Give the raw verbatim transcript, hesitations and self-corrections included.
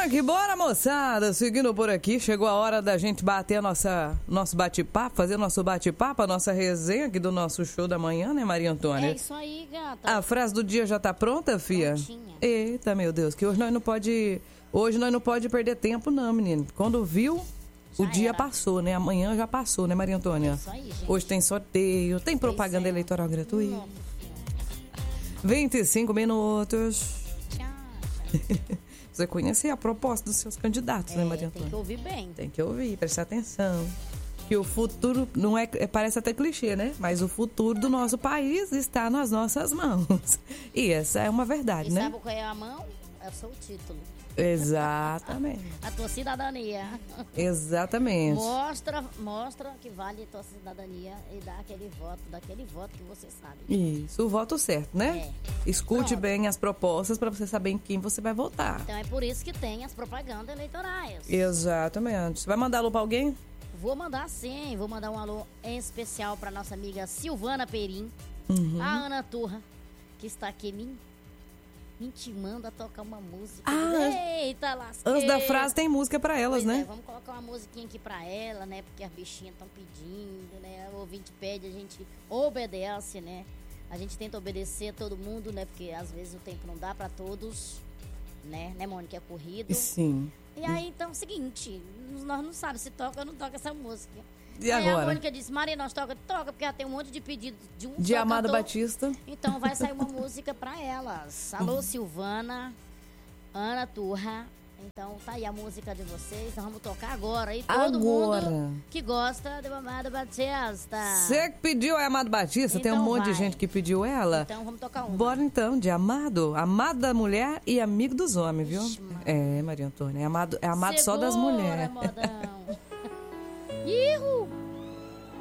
Bora que bora, moçada! Seguindo por aqui, chegou a hora da gente bater a nossa, nosso bate-papo, fazer nosso bate-papo, a nossa resenha aqui do nosso show da manhã, né, Maria Antônia? É isso aí, gata. A frase do dia já tá pronta, fia? Prontinha. Eita, meu Deus, que hoje nós não pode, hoje nós não pode perder tempo não, menino. Quando viu, Já o dia era. passou, né? Amanhã já passou, né, Maria Antônia? É isso aí, gente. Hoje tem sorteio, tem propaganda Pois é. eleitoral gratuita. Nossa, vinte e cinco minutos. tchau, tchau. Você conhecer a proposta dos seus candidatos, né, É, Maria tem Antônia? que ouvir bem. Tem que ouvir, prestar atenção. Que o futuro não é, é- parece até clichê, né? Mas o futuro do nosso país está nas nossas mãos. E essa é uma verdade, E né? sabe qual é a mão? É o seu título. Exatamente. A tua cidadania. Exatamente. Mostra, mostra que vale a tua cidadania e dá aquele voto, daquele voto que você sabe. Isso, o voto certo, né? É. Escute Pronto. bem as propostas para você saber em quem você vai votar. Então é por isso que tem as propagandas eleitorais. Exatamente. Você vai mandar alô pra alguém? Vou mandar sim, vou mandar um alô em especial para nossa amiga Silvana Perim, Uhum. a Ana Turra, que está aqui me, me intimando a tocar uma música. Ah, Eita, lasqueira. Antes da frase tem música pra elas, Pois é, né? vamos colocar uma musiquinha aqui pra ela, né? Porque as bichinhas estão pedindo, né? O ouvinte pede, a gente obedece, né? A gente tenta obedecer a todo mundo, né? Porque às vezes o tempo não dá pra todos, né? Né, Mônica? É corrido. Sim. E aí, então, é o seguinte, nós não sabemos se toca ou não toca essa música. E aí a agora? Mônica disse, Maria, nós toca, toca, porque ela tem um monte de pedido de um De só Amado cantor. Batista. Então vai sair uma música pra elas. Alô, Silvana, Ana Turra. Então tá aí a música de vocês. Nós vamos tocar agora. E todo Agora. mundo que gosta do Amado Batista. Você que pediu é Amado Batista, tem um Então monte de vai. gente que pediu ela. Então vamos tocar uma. Bora então, de amado. Amado da mulher e amigo dos homens, viu? Ixi, Maria. É, Maria Antônia. É amado, é amado só das Segura, mulheres. modão.